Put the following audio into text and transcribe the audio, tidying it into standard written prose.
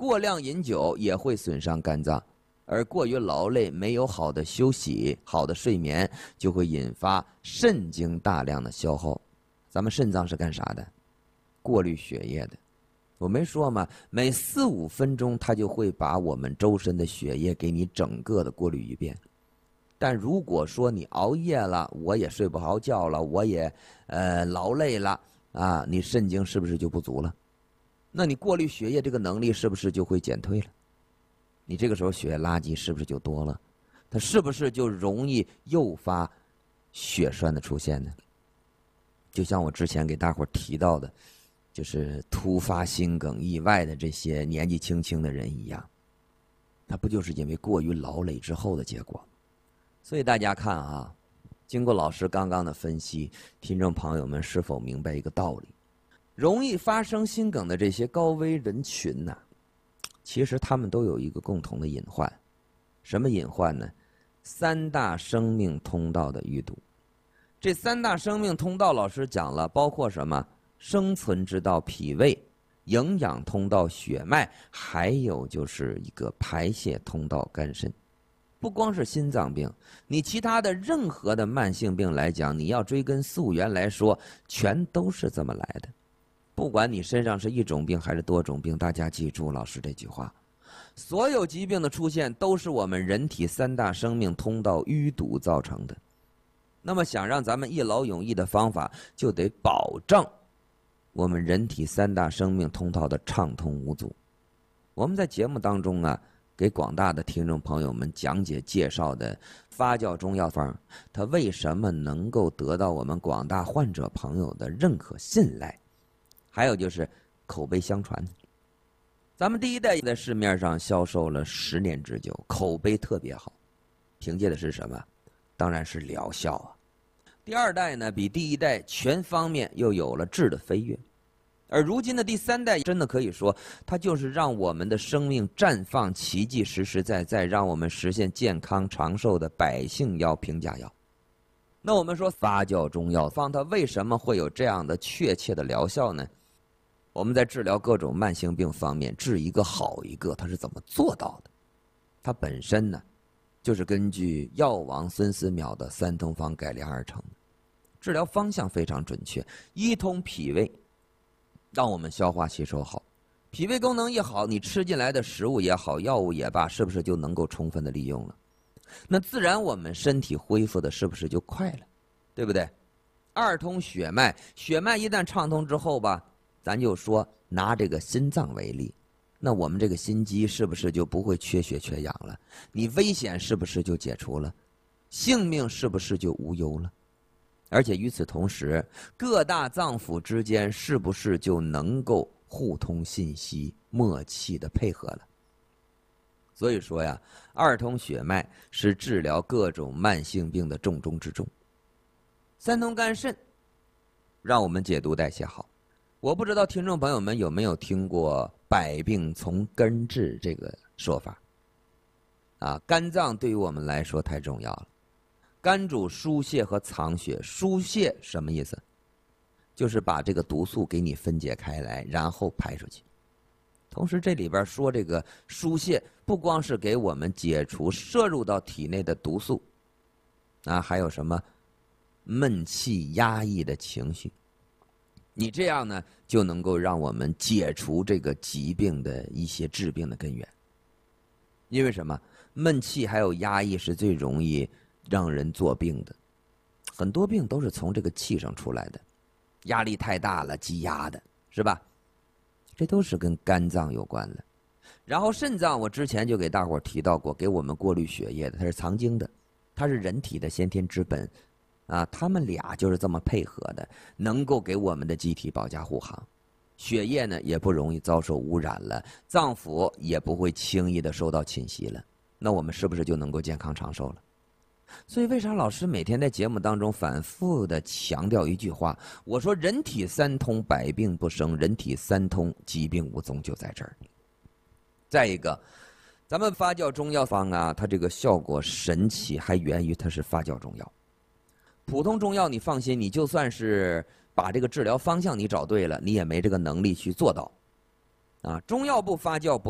过量饮酒也会损伤肝脏，而过于劳累，没有好的休息、好的睡眠，就会引发肾精大量的消耗。咱们肾脏是干啥的？过滤血液的。我没说吗？每4、5分钟，它就会把我们周身的血液给你整个的过滤一遍。但如果说你熬夜了，我也睡不好觉了，我也劳累了啊，你肾精是不是就不足了？那你过滤血液这个能力是不是就会减退了？你这个时候血液垃圾是不是就多了？它是不是就容易诱发血栓的出现呢？就像我之前给大伙提到的，就是突发心梗意外的这些年纪轻轻的人一样，那不就是因为过于劳累之后的结果？所以大家看啊，经过老师刚刚的分析，听众朋友们是否明白一个道理？容易发生心梗的这些高危人群呢，其实他们都有一个共同的隐患。什么隐患呢？3大生命通道的淤堵。这3大生命通道老师讲了，包括什么？生存之道脾胃，营养通道血脉，还有就是一个排泄通道肝肾。不光是心脏病，你其他的任何的慢性病来讲，你要追根溯源来说，全都是这么来的。不管你身上是一种病还是多种病，大家记住老师这句话，所有疾病的出现都是我们人体3大生命通道淤堵造成的。那么想让咱们一劳永逸的方法，就得保证我们人体3大生命通道的畅通无阻。我们在节目当中啊，给广大的听众朋友们讲解介绍的发酵中药方，它为什么能够得到我们广大患者朋友的认可信赖，还有就是口碑相传。咱们第一代在市面上销售了10年之久，口碑特别好，凭借的是什么？当然是疗效啊。第2代呢，比第1代全方面又有了质的飞跃，而如今的第3代，真的可以说，它就是让我们的生命绽放奇迹，实实在在让我们实现健康长寿的百姓药、平价药。那我们说发酵中药方，它为什么会有这样的确切的疗效呢？我们在治疗各种慢性病方面，治一个好一个，它是怎么做到的？它本身呢，就是根据药王孙思邈的3通方改良而成的，治疗方向非常准确。一通脾胃，让我们消化吸收好，脾胃功能一好，你吃进来的食物也好，药物也罢，是不是就能够充分的利用了？那自然我们身体恢复的是不是就快了？对不对？2通血脉，血脉一旦畅通之后吧，咱就说拿这个心脏为例，那我们这个心肌是不是就不会缺血缺氧了？你危险是不是就解除了？性命是不是就无忧了？而且与此同时，各大脏腑之间是不是就能够互通信息，默契的配合了？所以说呀，2通血脉是治疗各种慢性病的重中之重。3通肝肾，让我们解毒代谢好。我不知道听众朋友们有没有听过百病从根治这个说法啊？肝脏对于我们来说太重要了。肝主疏泄和藏血，疏泄什么意思？就是把这个毒素给你分解开来，然后排出去。同时这里边说这个疏泄，不光是给我们解除摄入到体内的毒素啊，还有什么闷气压抑的情绪，你这样呢就能够让我们解除这个疾病的一些致病的根源。因为什么？闷气还有压抑是最容易让人作病的，很多病都是从这个气上出来的，压力太大了积压的，是吧？这都是跟肝脏有关的。然后肾脏我之前就给大伙提到过，给我们过滤血液的，它是藏精的，它是人体的先天之本啊，他们俩就是这么配合的，能够给我们的机体保驾护航。血液呢也不容易遭受污染了，脏腑也不会轻易的受到侵袭了，那我们是不是就能够健康长寿了？所以为啥老师每天在节目当中反复的强调一句话，我说人体3通百病不生，人体3通疾病无踪，就在这儿。再一个，咱们发酵中药方啊，它这个效果神奇，还源于它是发酵中药。普通中药你放心，你就算是把这个治疗方向你找对了，你也没这个能力去做到啊。中药不发酵不